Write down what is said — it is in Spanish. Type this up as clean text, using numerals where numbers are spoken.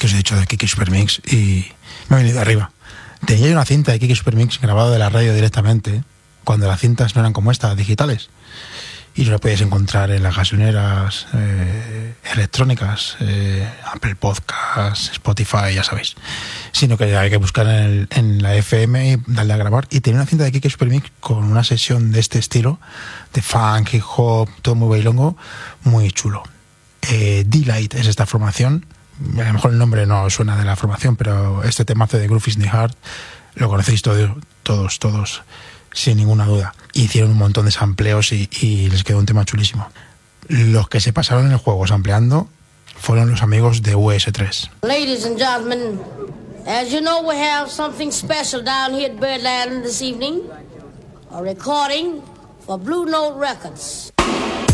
que os he dicho de Kiki Super Mix y me ha venido arriba. Tenía yo una cinta de Kiki Super Mix grabado de la radio directamente, cuando las cintas no eran como estas, digitales, y no las podías encontrar en las gasolineras electrónicas, Apple Podcasts, Spotify, ya sabéis, sino que hay que buscar en la FM y darle a grabar. Y tenía una cinta de Kiki Super Mix con una sesión de este estilo, de funk, hip hop, todo muy bailongo, muy chulo. D-Light es esta formación. A lo mejor el nombre no suena de la formación, pero este temazo de Groove is in the Heart lo conocéis todos, sin ninguna duda. Hicieron un montón de sampleos y les quedó un tema chulísimo. Los que se pasaron en el juego sampleando fueron los amigos de US3. Ladies and gentlemen, as you know, we have something special down here at Birdland this evening. A recording for Blue Note Records.